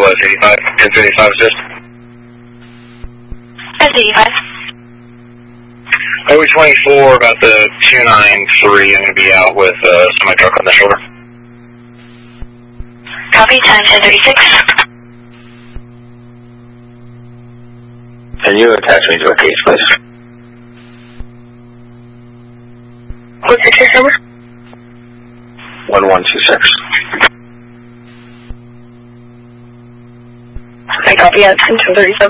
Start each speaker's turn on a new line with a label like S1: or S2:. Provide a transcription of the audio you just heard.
S1: was 85, 1035 assist.
S2: That's 85.
S1: Highway 24, about the 293, I'm going to be out with semi-truck on the shoulder.
S2: Copy, 1036.
S3: Can you attach me to a case, please?
S2: What's the case number?
S3: 1126.
S2: I copy, 1037.